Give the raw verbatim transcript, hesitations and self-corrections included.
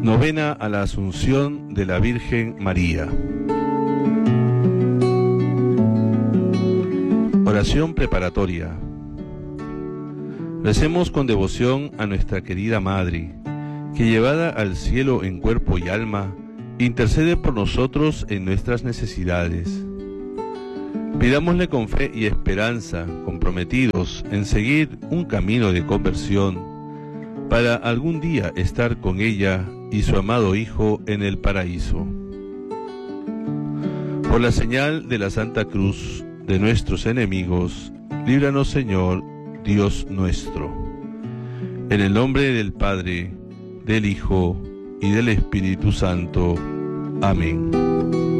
Novena a la Asunción de la Virgen María. Oración preparatoria. Recemos con devoción a nuestra querida Madre, que llevada al cielo en cuerpo y alma, intercede por nosotros en nuestras necesidades. Pidámosle con fe y esperanza, comprometidos en seguir un camino de conversión, para algún día estar con ella y su amado Hijo en el paraíso. Por la señal de la Santa Cruz de nuestros enemigos, líbranos, Señor, Dios nuestro. En el nombre del Padre, del Hijo y del Espíritu Santo. Amén.